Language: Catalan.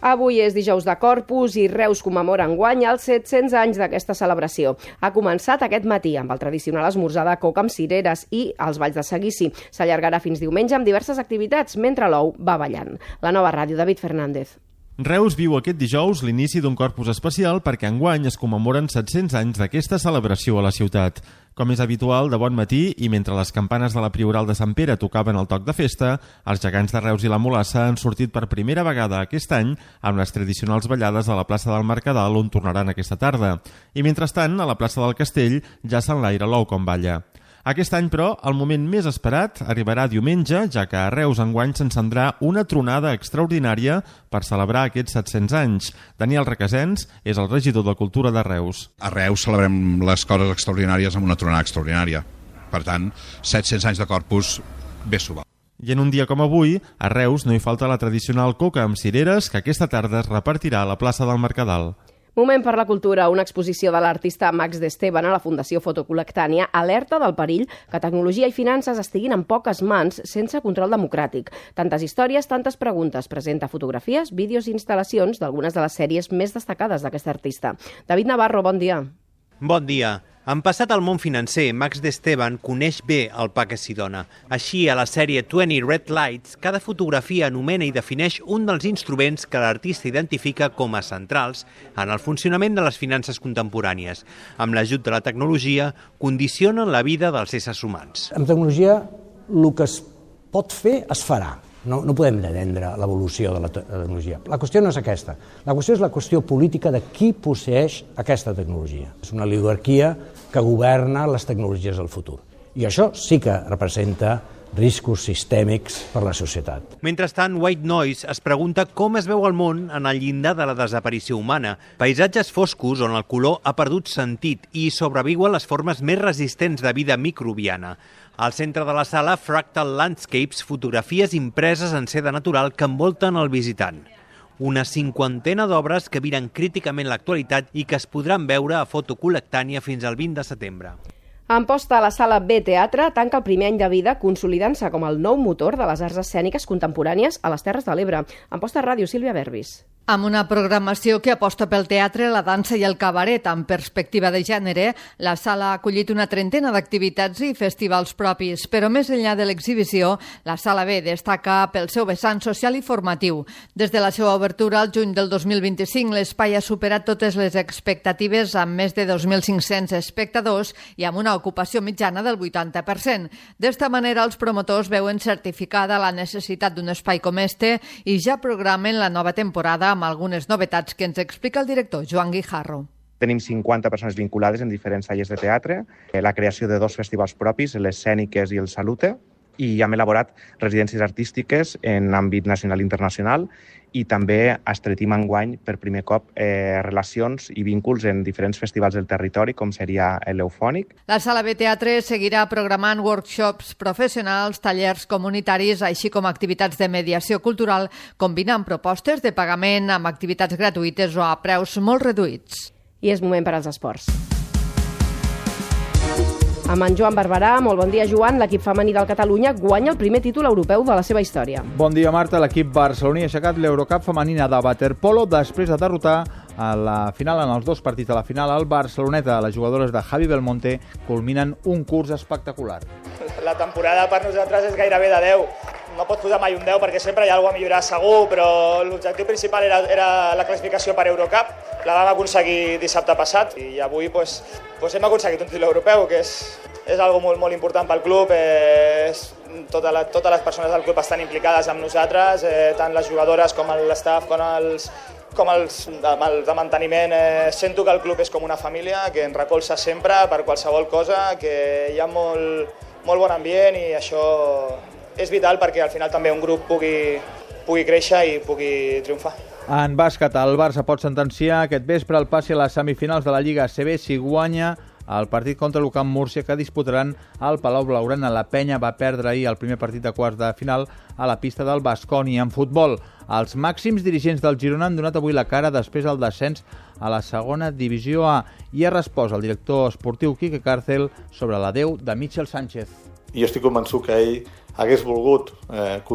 Avui és dijous de Corpus i Reus commemora enguany els 700 anys d'aquesta celebració. Ha començat aquest matí amb el tradicional esmorzar de coca amb cireres i els balls de seguici. S'allargarà fins diumenge amb diverses activitats mentre l'ou va ballant. La Nova Ràdio, David Fernández. Reus viu aquest dijous l'inici d'un Corpus especial perquè enguany es commemoren 700 anys d'aquesta celebració a la ciutat. Com és habitual, de bon matí i mentre les campanes de la Prioral de Sant Pere tocaven el toc de festa, els gegants de Reus i la Mulassa han sortit per primera vegada aquest any amb les tradicionals ballades a la plaça del Mercadal, on tornaran aquesta tarda. I mentrestant, a la plaça del Castell ja s'enlaira l'ou com balla. Aquest any, però, el moment més esperat arribarà diumenge, ja que a Reus enguany s'encendrà una tronada extraordinària per celebrar aquests 700 anys. Daniel Requesens és el regidor de Cultura de Reus. A Reus celebrem les coses extraordinàries amb una tronada extraordinària. Per tant, 700 anys de Corpus, bé s'ho val. I en un dia com avui, a Reus no hi falta la tradicional coca amb cireres que aquesta tarda es repartirà a la plaça del Mercadal. Moment per la cultura. Una exposició de l'artista Max d'Esteban a la Fundació Fotocol·lectània alerta del perill que tecnologia i finances estiguin en poques mans sense control democràtic. Tantes històries, tantes preguntes. Presenta fotografies, vídeos i instal·lacions d'algunes de les sèries més destacades d'aquest artista. David Navarro, bon dia. Bon dia. En passat al món financer, Max d'Esteban coneix bé el pa que s'hi dona. Així, a la sèrie 20 Red Lights, cada fotografia anomena i defineix un dels instruments que l'artista identifica com a centrals en el funcionament de les finances contemporànies. Amb l'ajut de la tecnologia, condicionen la vida dels éssers humans. Amb tecnologia, el que es pot fer, es farà. No podem detendre l'evolució de la tecnologia. La qüestió no és aquesta. La qüestió és la qüestió política de qui posseix aquesta tecnologia. És una oligarquia que governa les tecnologies del futur. I això sí que representa riscos sistèmics per a la societat. Mentrestant, White Noise es pregunta com es veu el món en el llindar de la desaparició humana. Paisatges foscos on el color ha perdut sentit i sobreviuen les formes més resistents de vida microbiana. Al centre de la sala, Fractal Landscapes, fotografies impreses en seda natural que envolten el visitant. Una 50 d'obres que miren críticament l'actualitat i que es podran veure a Fotocol·lectània fins al 20 de setembre. Amposta a la Sala B Teatre tanca el primer any de vida consolidant-se com el nou motor de les arts escèniques contemporànies a les Terres de l'Ebre. Amposta Ràdio, Sílvia Verbis. Amb una programació que aposta pel teatre, la dansa i el cabaret amb perspectiva de gènere, la sala ha acollit una trentena d'activitats i festivals propis. Però més enllà de l'exhibició, la Sala B destaca pel seu vessant social i formatiu. Des de la seva obertura al juny del 2025, l'espai ha superat totes les expectatives amb més de 2.500 espectadors i amb una ocupació mitjana del 80%. D'esta manera, els promotors veuen certificada la necessitat d'un espai com este i ja programen la nova temporada amb algunes novetats que ens explica el director Joan Guijarro. Tenim 50 persones vinculades en diferents talles de teatre, la creació de 2 festivals propis, les Escèniques i el Salute, i hem elaborat residències artístiques en àmbit nacional i internacional i també estretim enguany per primer cop relacions i vínculs en diferents festivals del territori, com seria l'Eufònic. La Sala B Teatre seguirà programant workshops professionals, tallers comunitaris, així com activitats de mediació cultural, combinant propostes de pagament amb activitats gratuïtes o a preus molt reduïts. I és moment per als esports. Amb en Joan Barberà. Molt bon dia, Joan. L'equip femení del Catalunya guanya el primer títol europeu de la seva història. Bon dia, Marta. L'equip barceloní ha aixecat l'Eurocup femenina de waterpolo després de derrotar a la final, en els 2 partits de la final, el Barceloneta. Les jugadores de Javi Belmonte culminen un curs espectacular. La temporada per nosaltres és gairebé de 10. No pots posar mai un 10 perquè sempre hi ha alguna cosa a millorar segur, però l'objectiu principal era la classificació per Eurocup. La vam aconseguir dissabte passat i avui hem aconseguit un títol europeu, que és algo molt important pel club. Totes les persones del club estan implicades amb nosaltres, tant les jugadores com l'estaf, com els de manteniment. Sento que el club és com una família, que ens recolza sempre per qualsevol cosa, que hi ha molt bon ambient i això és vital perquè al final també un grup pugui créixer i pugui triomfar. En bàsquet, el Barça pot sentenciar aquest vespre el passi a les semifinals de la Lliga ACB si guanya el partit contra l'UCAM Múrcia que disputaran al Palau Blaugrana. La Penya va perdre ahir el primer partit de quarts de final a la pista del Baskonia. En futbol, els màxims dirigents del Girona han donat avui la cara després del descens a la segona divisió A i ha respost el director esportiu Quique Càrcel sobre l'adeu de Michel Sánchez. I jo estic convençut que ell hagués volgut